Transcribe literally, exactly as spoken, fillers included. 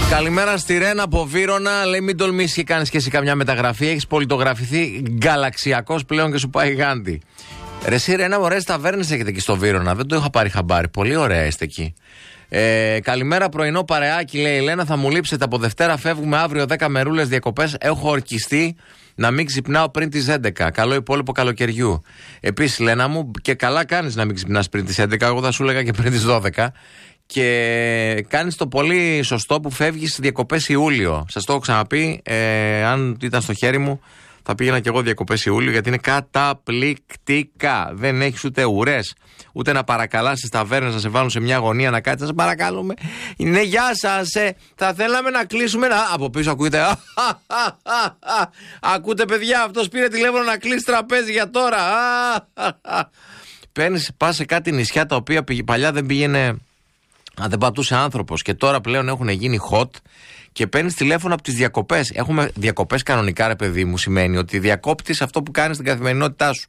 Καλημέρα στη Ρένα από Βύρωνα. Λέει: μην τολμήσει και κάνει και εσύ καμιά μεταγραφή. Έχει πολιτογραφηθεί γκαλαξιακός πλέον και σου πάει γάντι. Ρε εσύ Ρένα, ωραίες ταβέρνες έχετε εκεί στο Βύρωνα. Δεν το είχα πάρει χαμπάρι. Πολύ ωραία είστε εκεί. Ε, καλημέρα πρωινό παρεάκι, λέει η Ελένα. Θα μου λείψετε από Δευτέρα. Φεύγουμε αύριο δέκα μερούλες διακοπές. Έχω ορκιστεί να μην ξυπνάω πριν τις έντεκα. Καλό υπόλοιπο καλοκαιριού. Επίσης, Λένα μου, και καλά κάνεις να μην ξυπνάς πριν τις έντεκα. Εγώ θα σου έλεγα και πριν τις δώδεκα. Και κάνεις το πολύ σωστό που φεύγεις διακοπές Ιούλιο. Σας το έχω ξαναπεί. Ε, αν ήταν στο χέρι μου, θα πήγαινα και εγώ διακοπές Ιούλιο, γιατί είναι καταπληκτικά. Δεν έχεις ούτε ουρές, ούτε να παρακαλάσεις ταβέρνες να σε βάλουν σε μια γωνία να κάτσεις. Σας παρακαλούμε. Ναι, γεια σας. Ε, θα θέλαμε να κλείσουμε. Να... Από πίσω ακούτε. Ακούτε, παιδιά, αυτός πήρε τηλέφωνο να κλείσει τραπέζι για τώρα. Παίρνεις, πας σε κάτι νησιά τα οποία παλιά δεν πήγαινε. Αν δεν πατούσε άνθρωπος, και τώρα πλέον έχουν γίνει hot και παίρνεις τηλέφωνο από τις διακοπές. Έχουμε διακοπές κανονικά, ρε παιδί μου, σημαίνει ότι διακόπτεις αυτό που κάνεις στην καθημερινότητά σου.